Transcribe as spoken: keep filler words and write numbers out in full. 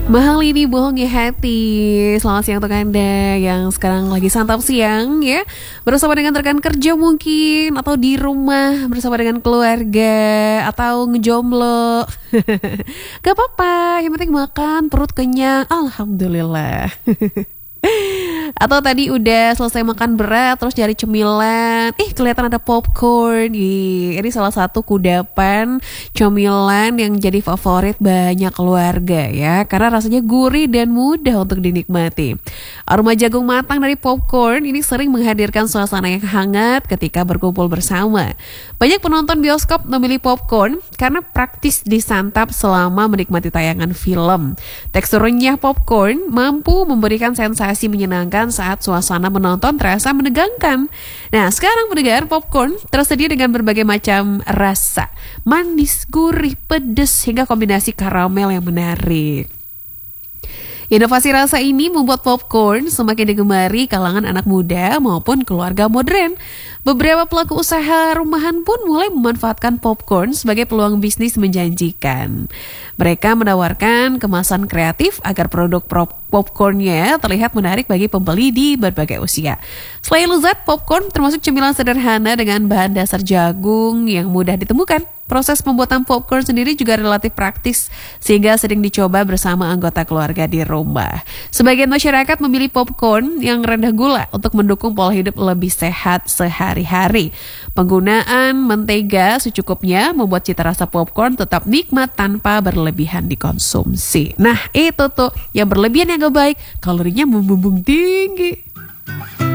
Mahal ini bohongi hati. Selamat siang untuk Anda yang sekarang lagi santap siang ya, bersama dengan rekan kerja mungkin, atau di rumah bersama dengan keluarga, atau ngejomblo. Gak apa-apa, yang penting makan, perut kenyang, alhamdulillah. Atau tadi udah selesai makan berat terus cari cemilan, ih kelihatan ada popcorn. Ih, ini salah satu kudapan cemilan yang jadi favorit banyak keluarga ya, karena rasanya gurih dan mudah untuk dinikmati. Aroma jagung matang dari popcorn ini sering menghadirkan suasana yang hangat ketika berkumpul bersama. Banyak penonton bioskop memilih popcorn karena praktis disantap selama menikmati tayangan film. Tekstur renyah popcorn mampu memberikan sensasi menyenangkan saat suasana menonton terasa menegangkan. Nah, sekarang pendengar, popcorn tersedia dengan berbagai macam rasa, manis, gurih, pedas, hingga kombinasi karamel yang menarik. Inovasi rasa ini membuat popcorn semakin digemari kalangan anak muda maupun keluarga modern. Beberapa pelaku usaha rumahan pun mulai memanfaatkan popcorn sebagai peluang bisnis menjanjikan. Mereka menawarkan kemasan kreatif agar produk popcornnya terlihat menarik bagi pembeli di berbagai usia. Selain lezat, popcorn termasuk cemilan sederhana dengan bahan dasar jagung yang mudah ditemukan. Proses pembuatan popcorn sendiri juga relatif praktis, sehingga sering dicoba bersama anggota keluarga di rumah. Sebagian masyarakat memilih popcorn yang rendah gula untuk mendukung pola hidup lebih sehat sehari-hari. Penggunaan mentega secukupnya membuat cita rasa popcorn tetap nikmat tanpa berlebihan dikonsumsi. Nah, itu tuh yang berlebihan yang gak baik, kalorinya membumbung tinggi.